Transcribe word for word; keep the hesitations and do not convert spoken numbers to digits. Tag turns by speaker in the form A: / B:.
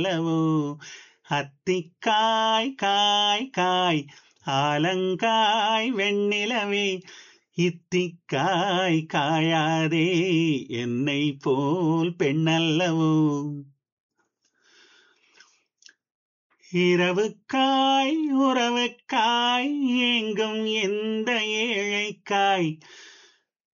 A: அல்லவோ அத்திக்காய் காய் காய் ஆலங்காய் வெண்ணிலவே இத்திக்காய் காயாதே என்னை போல் பெண்ணல்லவோ இரவுக்காய் உறவுக்காய் எங்கும் எந்த ஏழைக்காய்